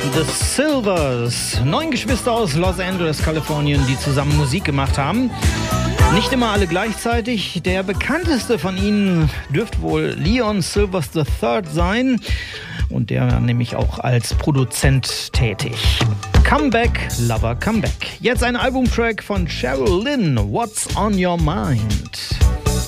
The Silvers, 9 Geschwister aus Los Angeles, Kalifornien, die zusammen Musik gemacht haben. Nicht immer alle gleichzeitig. Der bekannteste von ihnen dürfte wohl Leon Silvers III sein. Und der war nämlich auch als Produzent tätig. Comeback, Lover Comeback. Jetzt ein Albumtrack von Cheryl Lynn, What's on Your Mind?